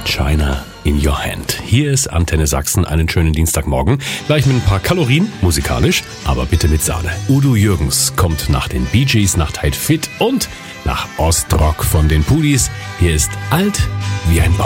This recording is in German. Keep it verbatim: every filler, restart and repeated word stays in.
China in Your Hand. Hier ist Antenne Sachsen, einen schönen Dienstagmorgen. Gleich mit ein paar Kalorien, musikalisch, aber bitte mit Sahne. Udo Jürgens kommt nach den Bee Gees, nach Tight Fit und nach Ostrock von den Pudis. Hier ist Alt wie ein Baum.